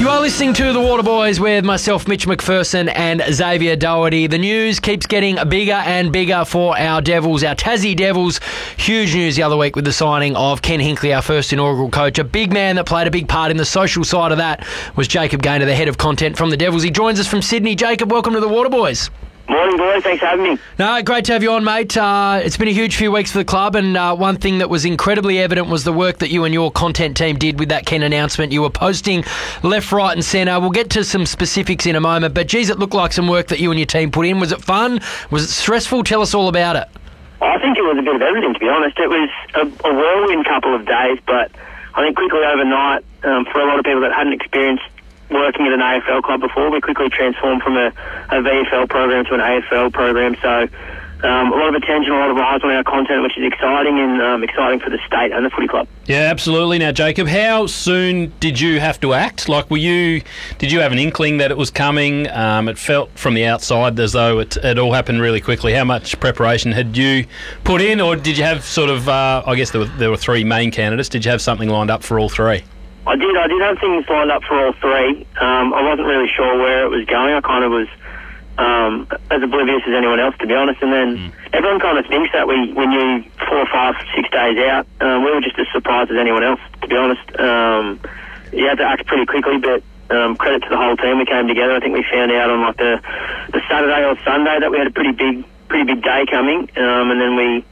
You are listening to The Water Boys with myself, Mitch McPherson, and Xavier Doherty. The news keeps getting bigger and bigger for our Devils, our Tassie Devils. Huge news the other week with the signing of Ken Hinkley, our first inaugural coach. A big man that played a big part in the social side of that was Jacob Gaynor, the head of content from the Devils. He joins us from Sydney. Jacob, welcome to The Water Boys. Morning, boys. Thanks for having me. No, great to have you on, mate. It's been a huge few weeks for the club, and one thing that was incredibly evident was the work that you and your content team did with that Ken announcement. You were posting left, right and centre. We'll get to some specifics in a moment, but geez, it looked like some work that you and your team put in. Was it fun? Was it stressful? Tell us all about it. I think it was a bit of everything, to be honest. It was a whirlwind couple of days, but I think quickly overnight, for a lot of people that hadn't experienced working at an AFL club before, we quickly transformed from a VFL program to an AFL program. So a lot of attention, a lot of eyes on our content, which is exciting and exciting for the state and the footy club. Yeah, absolutely. Now, Jacob, how soon did you have to act? Like, did you have an inkling that it was coming? It felt from the outside as though it all happened really quickly. How much preparation had you put in, or did you have sort of, I guess there were three main candidates. Did you have something lined up for all three? I did have things lined up for all three. I wasn't really sure where it was going. I kind of was as oblivious as anyone else, to be honest. And then everyone kind of thinks that we knew 4 or 5, 6 days out. We were just as surprised as anyone else, to be honest. You had to act pretty quickly, but credit to the whole team. We came together. I think we found out on like the Saturday or Sunday that we had a pretty big day coming, and then we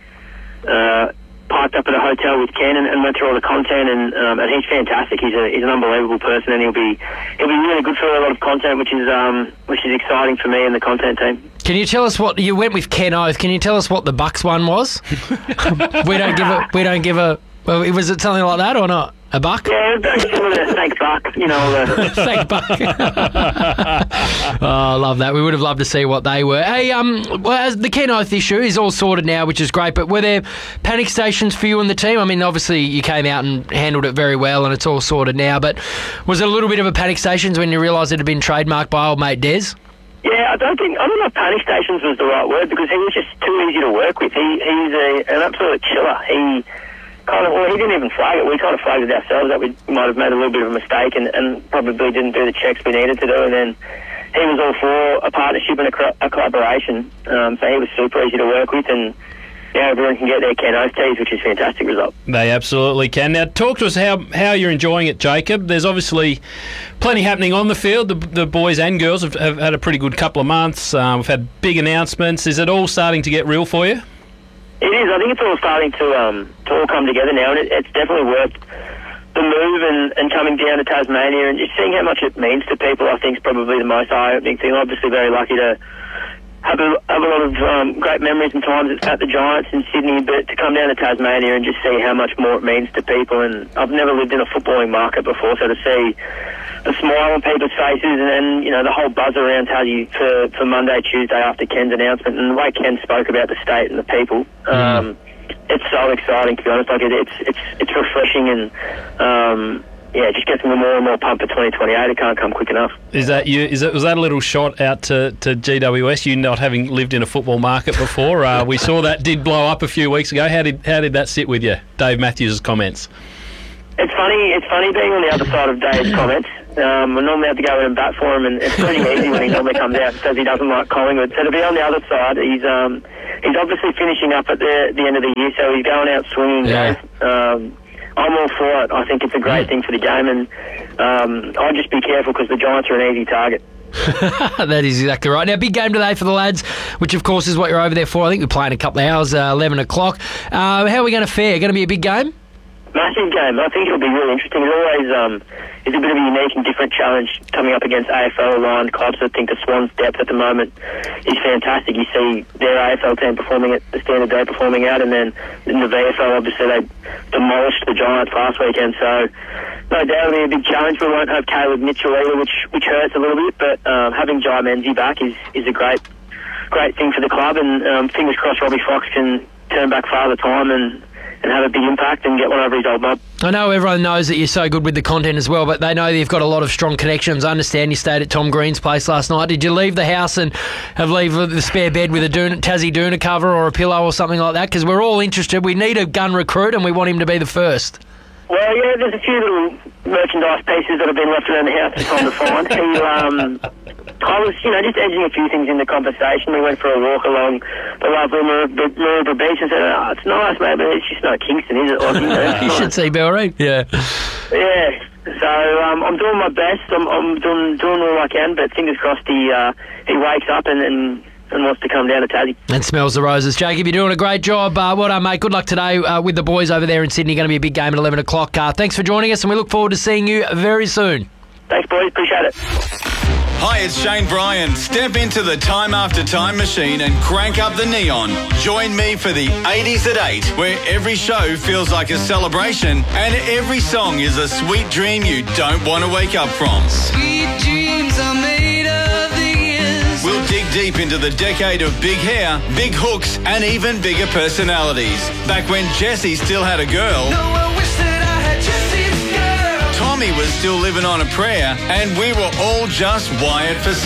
parked up at a hotel with Ken and went through all the content, and he's fantastic. He's an unbelievable person, and he'll be really good for a lot of content, which is exciting for me and the content team. Can you tell us what you went with Ken Oath? Can you tell us what the Bucks one was? We don't give a. Well, was it something like that or not? A buck? Yeah, very similar to Thanks Buck, you know. Thanks, Buck. Oh, I love that. We would have loved to see what they were. Hey, as the Ken Oath issue is all sorted now, which is great, but were there panic stations for you and the team? I mean, obviously you came out and handled it very well and it's all sorted now, but was it a little bit of a panic stations when you realised it had been trademarked by old mate Des? Yeah, I don't know if panic stations was the right word, because he was just too easy to work with. He's an absolute killer. He didn't even flag it. We kind of flagged it ourselves that we might have made a little bit of a mistake and probably didn't do the checks we needed to do. And then he was all for a partnership and a collaboration. So he was super easy to work with, and yeah, everyone can get their Ken Oath tees, which is a fantastic result. They absolutely can. Now, talk to us how you're enjoying it, Jacob. There's obviously plenty happening on the field. The boys and girls have had a pretty good couple of months. We've had big announcements. Is it all starting to get real for you? It is. I think it's all starting to all come together now, and it's definitely worked. The move and coming down to Tasmania and just seeing how much it means to people, I think, is probably the most eye-opening thing. Obviously, very lucky to have a lot of great memories and times at the Giants in Sydney, but to come down to Tasmania and just see how much more it means to people. And I've never lived in a footballing market before, so to see the smile on people's faces and you know, the whole buzz around Tassie for Monday, Tuesday after Ken's announcement, and the way Ken spoke about the state and the people, it's so exciting, to be honest. Like it's refreshing, and it just gets me more and more pumped for 2028. It can't come quick enough. Was that a little shot out to GWS? You not having lived in a football market before? We saw that did blow up a few weeks ago. How did that sit with you, Dave Matthews' comments? It's funny being on the other side of Dave's comments. We normally have to go in and bat for him, and it's pretty easy when he normally comes out and says he doesn't like Collingwood. So to be on the other side, he's obviously finishing up at the end of the year, so he's going out swinging. Yeah. I'm all for it. I think it's a great thing for the game, and I'll just be careful because the Giants are an easy target. That is exactly right. Now, big game today for the lads, which of course is what you're over there for. I think we're playing a couple of hours, 11 o'clock. How are we going to fare? Going to be a big game? Massive game. I think it'll be really interesting. It's always it's a bit of a unique and different challenge coming up against AFL-aligned clubs. I think the Swans' depth at the moment is fantastic. You see their AFL team performing at the standard they're performing at, and then in the VFL, obviously, they demolished the Giants last weekend. So, no doubt it'll be a big challenge. We won't have Caleb Mitchell either, which hurts a little bit, but having Jai Menzies back is a great thing for the club, and fingers crossed Robbie Fox can turn back Father Time and have a big impact and get one over his old mob. I know everyone knows that you're so good with the content as well, but they know that you've got a lot of strong connections. I understand you stayed at Tom Green's place last night. Did you leave the house and leave the spare bed with a Tassie Doona cover or a pillow or something like that? Because we're all interested. We need a gun recruit and we want him to be the first. Well, yeah, there's a few little merchandise pieces that have been left around the house for Tom to find. I was, just edging a few things in the conversation. We went for a walk along the lovely Maroubra Beach and said, it's nice, mate, but it's just not Kingston, is it? Like, You should see Bellarine. Yeah. Yeah. So I'm doing my best. I'm doing all I can, but fingers crossed he wakes up and wants to come down to Tassie. And smells the roses. Jacob, you're doing a great job. Well done, mate. Good luck today with the boys over there in Sydney. Going to be a big game at 11 o'clock. Thanks for joining us, and we look forward to seeing you very soon. Thanks, boys. Appreciate it. Hi, it's Shane Bryan. Step into the Time After Time machine and crank up the neon. Join me for the 80s at 8, where every show feels like a celebration and every song is a sweet dream you don't want to wake up from. Sweet dreams are made of these. We'll dig deep into the decade of big hair, big hooks, and even bigger personalities. Back when Jessie still had a girl. No, I wish that I had Jesse's girl. Tommy was still living on a prayer, and we were all just wired for